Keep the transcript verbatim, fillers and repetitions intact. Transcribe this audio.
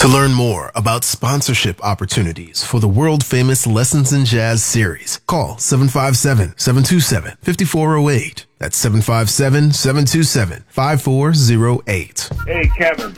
To learn more about sponsorship opportunities for the world-famous Lessons in Jazz series, call seven five seven, seven two seven, five four zero eight. That's seven five seven, seven two seven, five four zero eight. Hey, Kevin.